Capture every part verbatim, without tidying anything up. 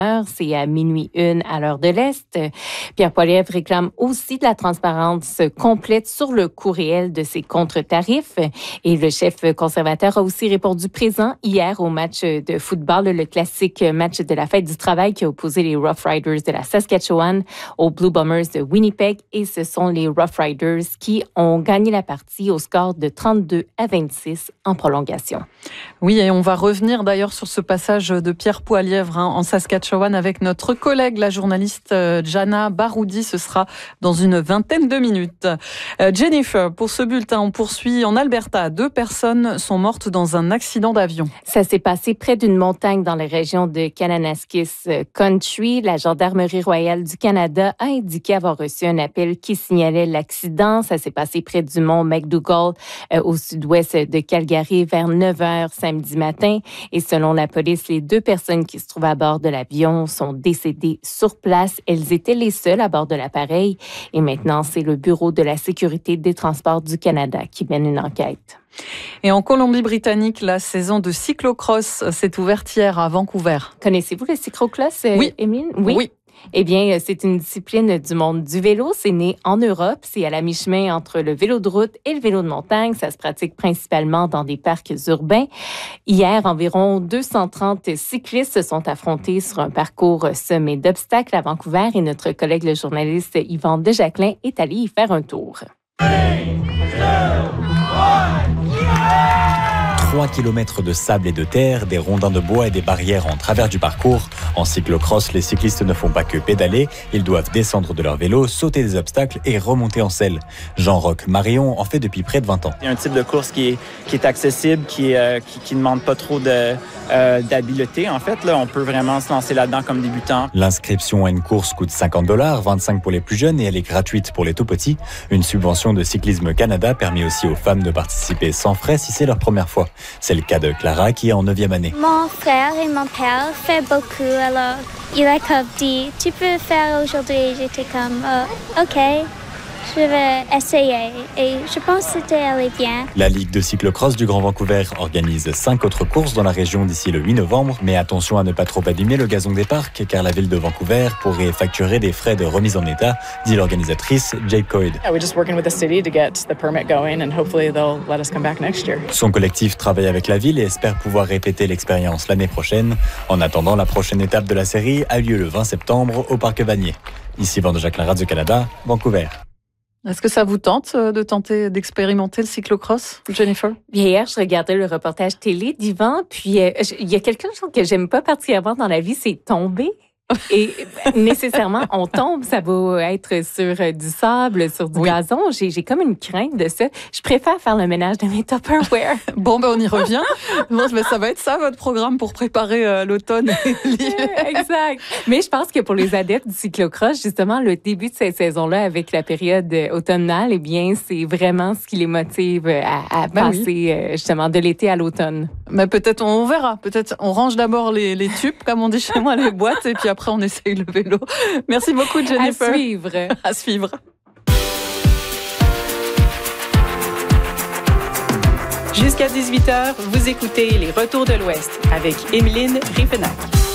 C'est à minuit une à l'heure de l'Est. Pierre Poilievre réclame aussi de la transparence complète sur le coût réel de ces contre-tarifs. Et le chef conservateur a aussi répondu présent hier au match de football, le classique match de la fête du travail qui a opposé les Rough Riders de la Saskatchewan aux Blue Bombers de Winnipeg. Et ce sont les Rough Riders qui ont gagné la partie au score de trente-deux à vingt-six en prolongation. Oui, et on va revenir d'ailleurs sur ce passage de Pierre Poilievre hein, en Saskatchewan avec notre collègue, la journaliste Jana Baroudi. Ce sera dans une vingtaine de minutes. Euh, Jennifer, pour ce bulletin, on poursuit en Alberta. Deux personnes sont mortes dans un accident d'avion. Ça s'est passé près d'une montagne dans la région de Kananaskis Country. La Gendarmerie royale du Canada a indiqué avoir reçu un appel qui signalait l'accident. Ça s'est passé près du mont McDougall, euh, au sud-ouest de Calgary, vers neuf heures samedi matin. Et selon la police, les deux personnes qui se trouvent à bord de l'avion sont décédées sur place. Elles étaient les seules à bord de l'appareil. Et maintenant, c'est le Bureau de la sécurité des transports du Canada qui mène une enquête. Et en Colombie-Britannique, la saison de cyclocross s'est ouverte hier à Vancouver. Connaissez-vous le cyclocross, oui. Émile? Oui. oui. Eh bien, c'est une discipline du monde du vélo. C'est né en Europe. C'est à la mi-chemin entre le vélo de route et le vélo de montagne. Ça se pratique principalement dans des parcs urbains. Hier, environ deux cent trente cyclistes se sont affrontés sur un parcours semé d'obstacles à Vancouver et notre collègue le journaliste Yvan Dejaclin est allé y faire un tour. trois kilomètres de sable et de terre, des rondins de bois et des barrières en travers du parcours. En cyclocross, les cyclistes ne font pas que pédaler, ils doivent descendre de leur vélo, sauter des obstacles et remonter en selle. Jean-Roch Marion en fait depuis près de vingt ans. Il y a un type de course qui est, qui est accessible, qui, euh, qui, qui demande pas trop de, euh, d'habileté. En fait, là, on peut vraiment se lancer là-dedans comme débutant. L'inscription à une course coûte cinquante dollars, vingt-cinq pour les plus jeunes et elle est gratuite pour les tout petits. Une subvention de Cyclisme Canada permet aussi aux femmes de participer sans frais si c'est leur première fois. C'est le cas de Clara qui est en neuvième année. Mon frère et mon père font beaucoup, alors il a comme dit, tu peux faire aujourd'hui. J'étais comme, oh, ok, je vais essayer. Et je pense que c'était allé bien. La Ligue de cyclocross du Grand Vancouver organise cinq autres courses dans la région d'ici le huit novembre. Mais attention à ne pas trop abîmer le gazon des parcs, car la ville de Vancouver pourrait facturer des frais de remise en état, dit l'organisatrice Jake Coyd. Son collectif travaille avec la ville et espère pouvoir répéter l'expérience l'année prochaine. En attendant, la prochaine étape de la série a lieu le vingt septembre au Parc Vanier. Ici Yvan Dejaclin, Radio-Canada, Vancouver. Est-ce que ça vous tente de tenter d'expérimenter le cyclocross, Jennifer? Hier, je regardais le reportage télé d'Yvan, puis euh, il y a quelque chose que j'aime pas particulièrement dans la vie, c'est tomber. Et nécessairement, on tombe, ça va être sur du sable, sur du oui. gazon. J'ai, j'ai comme une crainte de ça. Je préfère faire le ménage de mes Tupperware. Bon, ben on y revient. Bon, ben, ça va être ça, votre programme pour préparer euh, l'automne et l'hiver. Exact. Mais je pense que pour les adeptes du cyclocross, justement, le début de cette saison-là, avec la période automnale, eh bien, c'est vraiment ce qui les motive à, à ben passer oui. justement de l'été à l'automne. Mais peut-être, on verra. Peut-être, on range d'abord les, les tubes, comme on dit chez moi, les boîtes, et puis après, Après, on essaye le vélo. Merci beaucoup, Jennifer. À suivre. À suivre. Jusqu'à dix-huit heures, vous écoutez les Retours de l'Ouest avec Émeline Rifenac.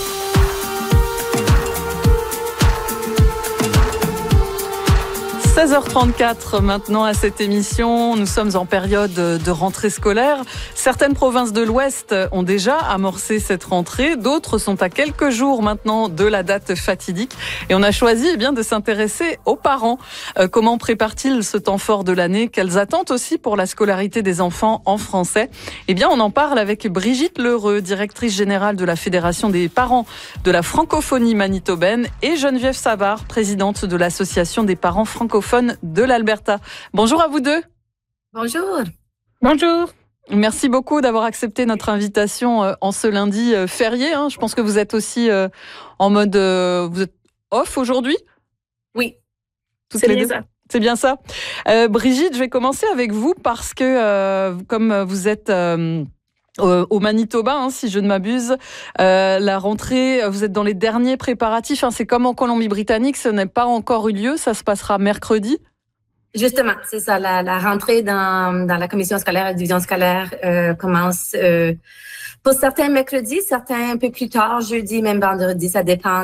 seize heures trente-quatre maintenant à cette émission. Nous sommes en période de rentrée scolaire. Certaines provinces de l'Ouest ont déjà amorcé cette rentrée. D'autres sont à quelques jours maintenant de la date fatidique. Et on a choisi eh bien, de s'intéresser aux parents. Euh, comment préparent-ils ce temps fort de l'année? Quelles attentes aussi pour la scolarité des enfants en français? Eh bien, on en parle avec Brigitte Lheureux, directrice générale de la Fédération des parents de la francophonie manitobaine, et Geneviève Savard, présidente de l'Association des parents francophones de l'Alberta. Bonjour à vous deux. Bonjour. Bonjour. Merci beaucoup d'avoir accepté notre invitation en ce lundi férié. Je pense que vous êtes aussi en mode... Vous êtes off aujourd'hui? Oui, toutes c'est les bien deux. ça. C'est bien ça. Euh, Brigitte, je vais commencer avec vous parce que euh, comme vous êtes... Euh, au Manitoba, hein, si je ne m'abuse, euh, la rentrée, vous êtes dans les derniers préparatifs. Hein, c'est comme en Colombie-Britannique, ce n'est pas encore eu lieu. Ça se passera mercredi. Justement, c'est ça. La, la rentrée dans, dans la commission scolaire, la division scolaire euh, commence euh, pour certains mercredis, certains un peu plus tard, jeudi, même vendredi. Ça dépend